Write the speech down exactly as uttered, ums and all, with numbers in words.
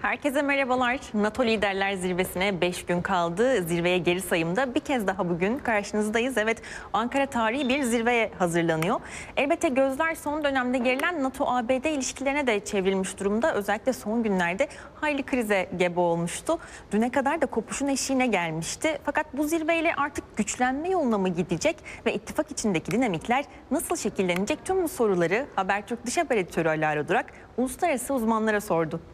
Herkese merhabalar. NATO Liderler Zirvesi'ne beş gün kaldı. Zirveye geri sayımda bir kez daha bugün karşınızdayız. Evet, Ankara tarihi bir zirveye hazırlanıyor. Elbette gözler son dönemde gerilen NATO-A B D ilişkilerine de çevrilmiş durumda. Özellikle son günlerde hayli krize gebe olmuştu. Düne kadar da kopuşun eşiğine gelmişti. Fakat bu zirveyle artık güçlenme yoluna mı gidecek ve ittifak içindeki dinamikler nasıl şekillenecek? Tüm bu soruları Habertürk Dış Haber Editörü Ali Ara Durak uluslararası uzmanlara sordu.